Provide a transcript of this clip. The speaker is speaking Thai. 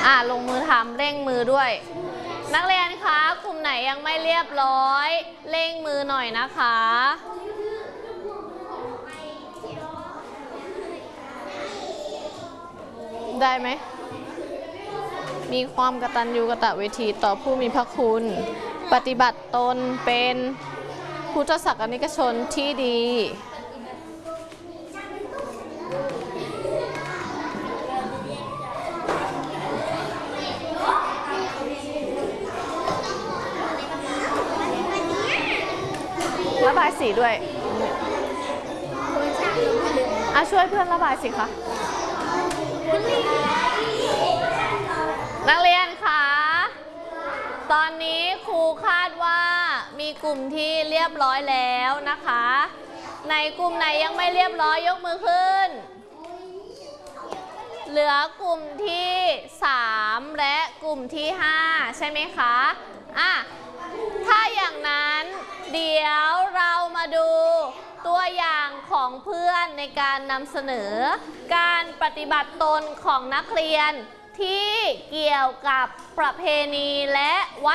ลงมือทำเร่งมือด้วยนักเรียนคะกลุ่มไหนยังไม่เรียบร้อยเร่งมือหน่อยนะคะได้ไหมมีความกตัญญูกตเวทีต่อผู้มีพระคุณปฏิบัติตนเป็นพุทธศาสนิกชนที่ดีระบายสีด้วยช่วยเพื่อนระบายสิคะนักเรียนคะตอนนี้ครูคาดว่ามีกลุ่มที่เรียบร้อยแล้วนะคะในกลุ่มไหนยังไม่เรียบร้อยยกมือขึ้นเหลือกลุ่มที่3และกลุ่มที่5ใช่ไหมคะถ้าอย่างนั้นเดี๋ยวเรามาดูตัวอย่างของเพื่อนในการนำเสนอการปฏิบัติตนของนักเรียนที่เกี่ยวกับประเพณีและวั